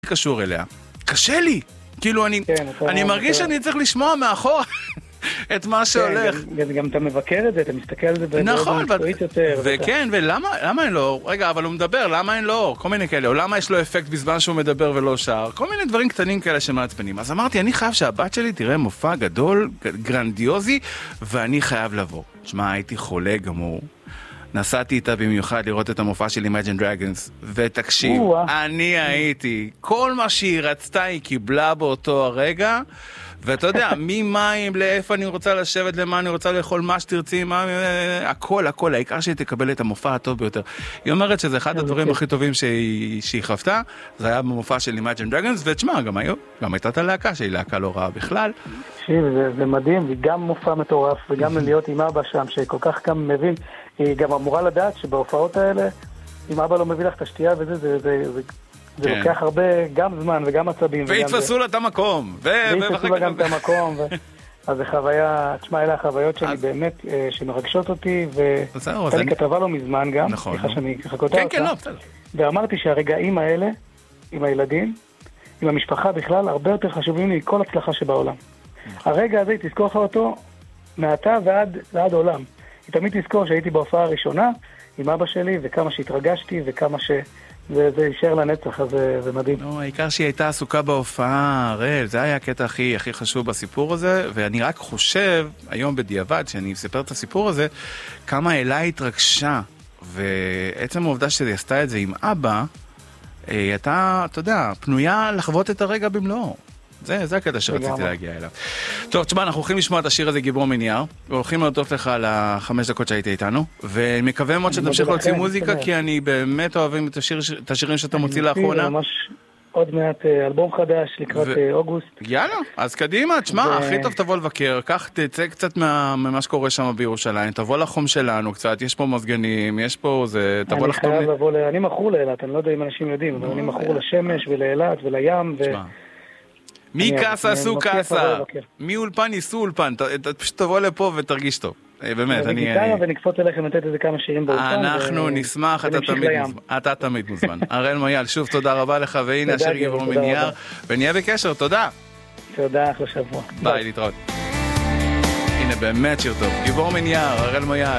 קשור אליה. קשה לי. כאילו, אני מרגיש שאני צריך לשמוע מאחור את מה שהולך. גם אתה מבקר את זה, אתה מסתכל על זה נכון, מקצועית יותר. וכן, ולמה אין לו אור? רגע, אבל הוא מדבר, למה אין לו אור? כל מיני כאלה, או למה יש לו אפקט בזמן שהוא מדבר ולא שר? כל מיני דברים קטנים כאלה שמעצבנים. אז אמרתי, אני חייב שהבת שלי תראה מופע גדול, גרנדיוזי, ואני חייב לבוא. תשמע, הייתי חולה גמור. נסעתי איתה במיוחד לראות את המופע של Imagine Dragons, ותקשיב, אני הייתי, כל מה שהיא רצתה היא קיבלה באותו הרגע, ואתה יודע, ממים לאיפה אני רוצה לשבת, למה אני רוצה לאכול, מה שתרצי, הכל, העיקר שהיא תקבל את המופע הטוב ביותר. היא אומרת שזה אחד הדברים הכי טובים שהיא חוותה, זה היה במופע של Imagine Dragons, ותשמע, גם הייתה את הלהקה, שהיא להקה לא רעה בכלל. זה מדהים, וגם מופע מטורף, וגם להיות עם אבא שם, שכל כך גם מבין, היא גם אמורה לדעת שבהופעות האלה, אם אבא לא מביא לך את השתייה וזה, זה לוקח הרבה, גם זמן וגם עצבים. והתפסו לה את המקום. והתפסו לה גם את המקום. אז זה חוויה, תשמע, אלה החוויות שלי באמת, שמרגשות אותי, והייתה לי כתבה לא מזמן גם, סליחה שאני ככה כותב אותה. כן, לא, בסדר. ואמרתי שהרגעים האלה, עם הילדים, עם המשפחה בכלל, הרבה יותר חשובים לי מכל הצלחה שבעולם. הרגע הזה, תזכור לך אותו, מעתה ועד עולם. היא תמיד תזכור שהייתי בהופעה הראשונה עם אבא שלי, וכמה שהתרגשתי, וכמה זה יישאר לנצח, אז זה מדהים. העיקר שהיא הייתה עסוקה בהופעה, הראל, זה היה הקטע הכי חשוב בסיפור הזה, ואני רק חושב, היום בדיעבד, שאני מספר את הסיפור הזה, כמה אליי התרגשה, ועצם העובדה שהיא עשתה את זה עם אבא, הייתה, אתה יודע, פנויה לחוות את הרגע במלואו. זה הקטע שרציתי להגיע אליו. טוב, תשמע, אנחנו הולכים לשמוע את השיר הזה גיבור מנייר, והולכים להודות לך על 5 דקות שהיית איתנו, ומקווה מאוד שתמשיך להוציא מוזיקה, כי אני באמת אוהבים את השירים שאתה מוציא לאחרונה. ממש עוד מעט אלבום חדש לקראת אוגוסט. יאללה, אז קדימה, תשמע, הכי טוב תבוא לבקר, קח, תצא קצת ממה שקורה שם בירושלים, תבוא לחום שלנו קצת, יש פה מזגנים, יש פה זה, תבוא לחתום לי. אני מכור לאילת, אני לא יודע אם אנשים יודעים, אבל אני מכור לשמש ולאילת ולים מי קסה עשו קסה, מי אולפן ייסו אולפן, פשוט תבוא לפה ותרגיש טוב, באמת. ונקפוץ אליכם לתת איזה כמה שירים באולפן. אנחנו נשמח, אתה תמיד מוזמן. הראל מויאל, שוב תודה רבה לך, והנה השיר גיבור מנייר, ונהיה בקשר, תודה. תודה, אחלה שבוע. ביי, להתראות. הנה באמת שיר טוב, גיבור מנייר, הראל מויאל.